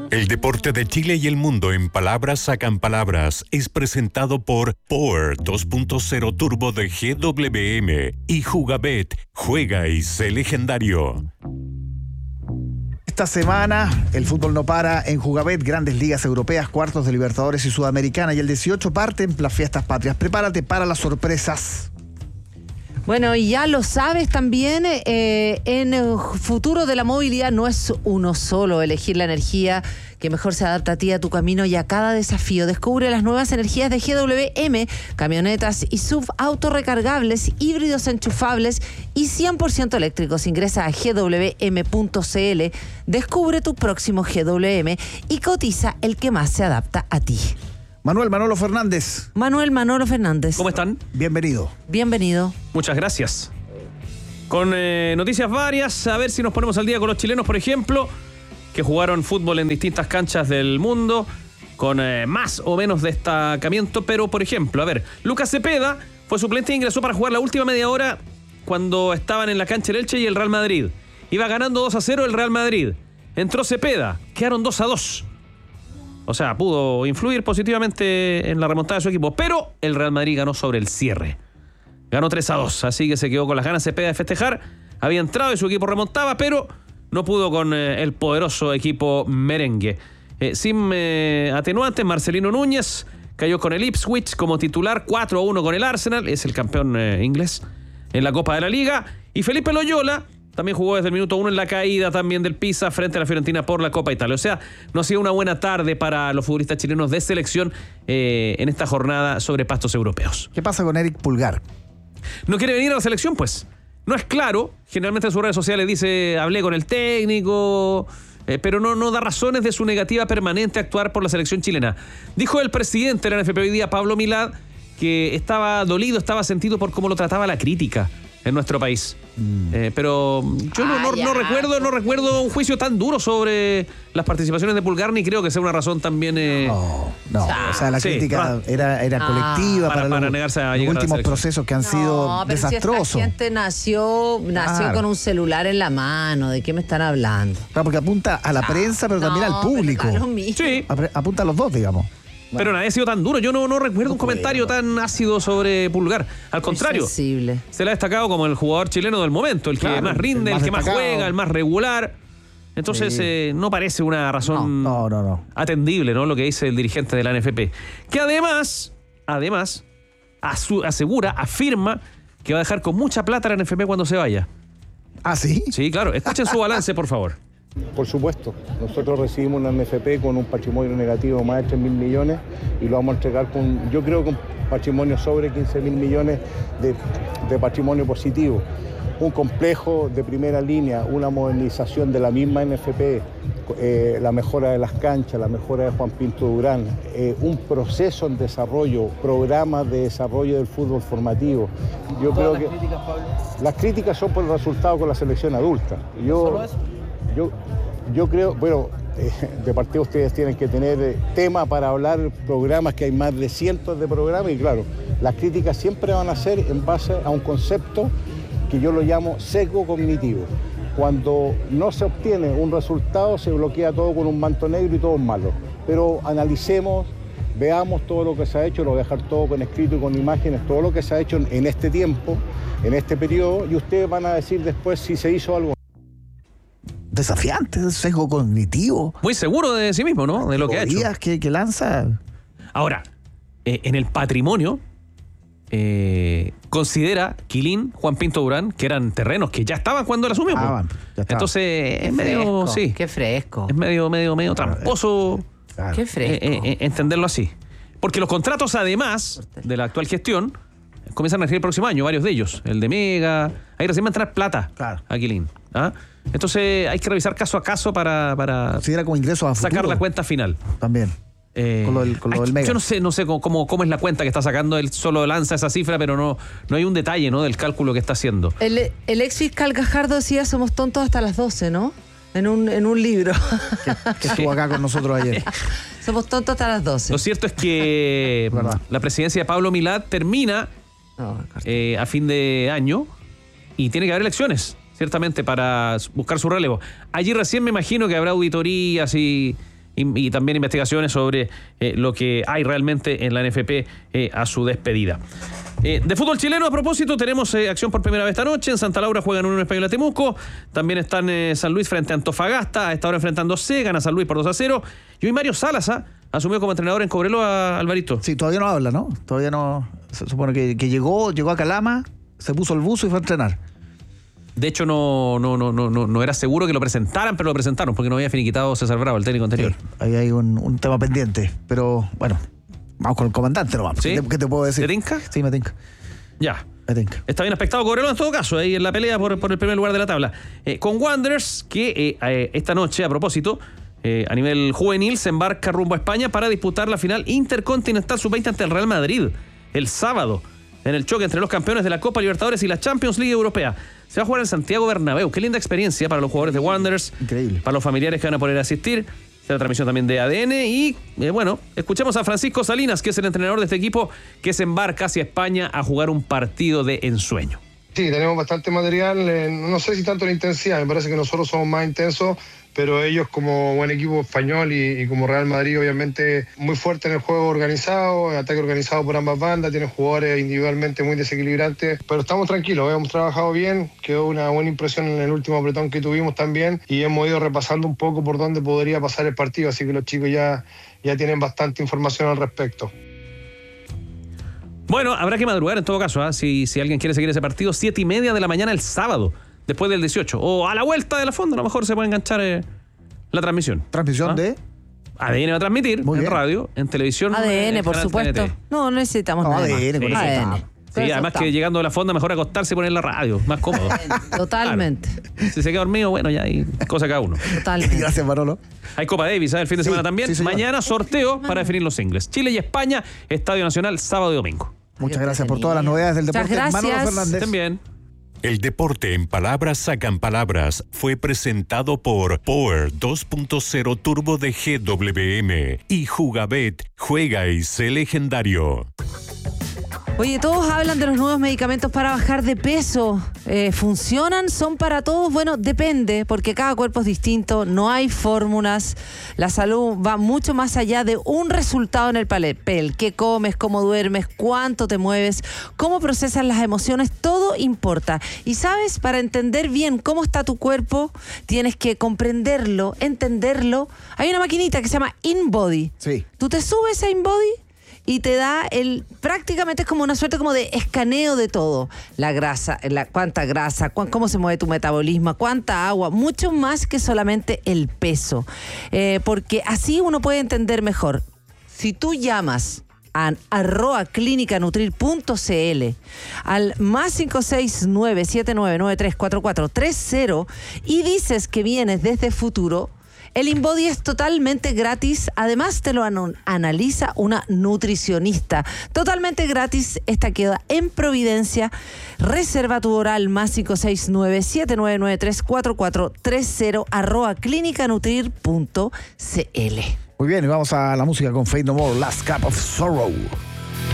El deporte de Chile y el mundo en palabras sacan palabras es presentado por Power 2.0 Turbo de GWM y Jugabet. Juega y sé legendario. Esta semana el fútbol no para en Jugabet, grandes ligas europeas, cuartos de Libertadores y Sudamericana, y el 18 parten las fiestas patrias. Prepárate para las sorpresas. Bueno, y ya lo sabes también, en el futuro de la movilidad no es uno solo elegir la energía que mejor se adapta a ti, a tu camino y a cada desafío. Descubre las nuevas energías de GWM, camionetas y SUV autorrecargables, híbridos enchufables y 100% eléctricos. Ingresa a gwm.cl, descubre tu próximo GWM y cotiza el que más se adapta a ti. Manolo Fernández. Manolo Fernández. ¿Cómo están? Bienvenido. Bienvenido. Muchas gracias. Con noticias varias, a ver si nos ponemos al día con los chilenos, por ejemplo, que jugaron fútbol en distintas canchas del mundo, con más o menos destacamiento, pero por ejemplo, a ver, Lucas Cepeda fue suplente e ingresó para jugar la última media hora cuando estaban en la cancha el Elche y el Real Madrid. Iba ganando 2-0 el Real Madrid. Entró Cepeda, quedaron 2-2. O sea, pudo influir positivamente en la remontada de su equipo, pero el Real Madrid ganó sobre el cierre. Ganó 3-2, así que se quedó con las ganas Cepeda de festejar. Había entrado y su equipo remontaba, pero no pudo con el poderoso equipo merengue. Sin atenuantes, Marcelino Núñez cayó con el Ipswich como titular, 4-1 con el Arsenal, es el campeón inglés en la Copa de la Liga. Y Felipe Loyola también jugó desde el minuto 1 en la caída también del Pisa frente a la Fiorentina por la Copa Italia. O sea, no ha sido una buena tarde para los futbolistas chilenos de selección en esta jornada sobre pastos europeos. ¿Qué pasa con Eric Pulgar? ¿No quiere venir a la selección? Pues no es claro. Generalmente en sus redes sociales dice, hablé con el técnico, pero no da razones de su negativa permanente a actuar por la selección chilena. Dijo el presidente de la NFP hoy día, Pablo Milad, que estaba dolido, estaba sentido por cómo lo trataba la crítica en nuestro país. Pero yo no recuerdo un juicio tan duro sobre las participaciones de Pulgar, ni creo que sea una razón también... O sea, la crítica era colectiva para negarse a los llegar últimos a la procesos que han sido desastrosos. Si esta gente nació con un celular en la mano, ¿de qué me están hablando? Claro, porque apunta a la prensa, pero también al público. Sí. Apunta a los dos, digamos. Pero nadie ha sido tan duro. Yo no recuerdo un comentario tan ácido sobre Pulgar. Al contrario, se le ha destacado como el jugador chileno del momento, el que más rinde, el que más juega, el más regular. Entonces no parece una razón atendible, ¿no? Lo que dice el dirigente de la NFP. Que además afirma que va a dejar con mucha plata la NFP cuando se vaya. ¿Ah, sí? Sí, claro. Escuchen su balance, por favor. Por supuesto, nosotros recibimos una NFP con un patrimonio negativo de más de 3.000 millones y lo vamos a entregar yo creo que un patrimonio sobre 15.000 millones de patrimonio positivo. Un complejo de primera línea, una modernización de la misma NFP, la mejora de las canchas, la mejora de Juan Pinto Durán, un proceso en desarrollo, programas de desarrollo del fútbol formativo. Yo creo que las críticas son por el resultado con la selección adulta. Yo creo, de partida ustedes tienen que tener tema para hablar, programas, que hay más de cientos de programas, y claro, las críticas siempre van a ser en base a un concepto que yo lo llamo sesgo cognitivo. Cuando no se obtiene un resultado, se bloquea todo con un manto negro y todo es malo. Pero analicemos, veamos todo lo que se ha hecho, lo voy a dejar todo con escrito y con imágenes, todo lo que se ha hecho en este tiempo, en este periodo, y ustedes van a decir después si se hizo algo. Desafiante, sesgo cognitivo. Muy seguro de sí mismo, ¿no? De lo que ha hecho. Que lanza. Ahora, en el patrimonio, considera Quilín, Juan Pinto Durán, que eran terrenos que ya estaban cuando él asumió. Entonces, es medio... Sí. Qué fresco. Es medio tramposo. Claro. Qué fresco. Entenderlo así. Porque los contratos, además de la actual gestión, comienzan a regir el próximo año, varios de ellos. El de Mega. Ahí recién va a entrar plata a Quilín. Entonces hay que revisar caso a caso para considera como ingreso a sacar la cuenta final. También. Con lo del Mega. Yo no sé cómo es la cuenta que está sacando. Él solo lanza esa cifra, pero no hay un detalle, ¿no?, del cálculo que está haciendo. El ex fiscal Gajardo decía: somos tontos hasta las 12, ¿no? En un libro. Que estuvo acá con nosotros ayer. Somos tontos hasta las 12. Lo cierto es que la presidencia de Pablo Milad termina a fin de año y tiene que haber elecciones, ciertamente, para buscar su relevo. Allí recién me imagino que habrá auditorías y y también investigaciones sobre lo que hay realmente en la NFP a su despedida. De fútbol chileno, a propósito, tenemos acción por primera vez esta noche. En Santa Laura juegan Unión Española Temuco. También están San Luis frente a Antofagasta. A esta hora enfrentándose, gana San Luis por 2-0. Y hoy Mario Salas asumió como entrenador en Cobreloa, Alvarito. Sí, todavía no habla, ¿no? Todavía no. Se supone que llegó a Calama, se puso el buzo y fue a entrenar. De hecho, no era seguro que lo presentaran, pero lo presentaron porque no había finiquitado César Bravo, el técnico anterior. Sí, ahí hay un tema pendiente, pero bueno, vamos con el comandante nomás. ¿Sí? ¿Qué te puedo decir? ¿Te tinca? Sí, me tinca. Ya. Me tinca. Está bien aspectado Cobreloa en todo caso, ahí en la pelea por el primer lugar de la tabla. Con Wanderers, que esta noche, a propósito, a nivel juvenil, se embarca rumbo a España para disputar la final Intercontinental Sub-20 ante el Real Madrid el sábado, en el choque entre los campeones de la Copa Libertadores y la Champions League Europea. Se va a jugar en Santiago Bernabéu. Qué linda experiencia para los jugadores de Wanderers. Increíble. Para los familiares que van a poder asistir. Será transmisión también de ADN. Y bueno, escuchemos a Francisco Salinas, que es el entrenador de este equipo, que se embarca hacia España a jugar un partido de ensueño. Sí, tenemos bastante material. No sé si tanto la intensidad. Me parece que nosotros somos más intensos, pero ellos, como buen equipo español y como Real Madrid, obviamente muy fuerte en el juego organizado, ataque organizado por ambas bandas, tienen jugadores individualmente muy desequilibrantes, pero estamos tranquilos, hemos trabajado bien, quedó una buena impresión en el último apretón que tuvimos también, y hemos ido repasando un poco por dónde podría pasar el partido, así que los chicos ya tienen bastante información al respecto. Bueno, habrá que madrugar en todo caso, si alguien quiere seguir ese partido, 7:30 de la mañana el sábado, después del 18, o a la vuelta de la fonda, a lo mejor se puede enganchar la transmisión. ¿Transmisión de? ADN va a transmitir en radio, en televisión. ADN, por supuesto. TNT. No necesitamos nada ADN, más. ADN. Sí, además que llegando a la fonda mejor acostarse y poner la radio, más cómodo. Totalmente. Claro. Si se queda dormido, bueno, ya hay cosa cada uno. Totalmente. Gracias, Manolo. Hay Copa Davis, el fin de semana también. Sí, mañana sorteo para definir los singles. Chile y España, Estadio Nacional, sábado y domingo. Muchas gracias por todas las novedades del deporte. Muchas Manolo gracias. Fernández. Estén bien. El deporte en palabras sacan palabras fue presentado por Power 2.0 Turbo de GWM y Jugabet, juega y sé legendario. Oye, todos hablan de los nuevos medicamentos para bajar de peso. ¿Funcionan? ¿Son para todos? Bueno, depende, porque cada cuerpo es distinto, no hay fórmulas. La salud va mucho más allá de un resultado en el papel. ¿Qué comes? ¿Cómo duermes? ¿Cuánto te mueves? ¿Cómo procesas las emociones? Todo importa. Y sabes, para entender bien cómo está tu cuerpo, tienes que comprenderlo, entenderlo. Hay una maquinita que se llama InBody. Sí. Tú te subes a InBody y te da prácticamente es como una suerte como de escaneo de todo. La grasa, cuánta grasa, cómo se mueve tu metabolismo, cuánta agua, mucho más que solamente el peso. Porque así uno puede entender mejor. Si tú llamas a @clinicanutrir.cl al +569 7993 4430 y dices que vienes desde futuro, el InBody es totalmente gratis. Además, te lo analiza una nutricionista. Totalmente gratis. Esta queda en Providencia. Reserva tu hora al +569 7993 4430 @clinicanutrir.cl. Muy bien, y vamos a la música con Faith No More, Last Cup of Sorrow.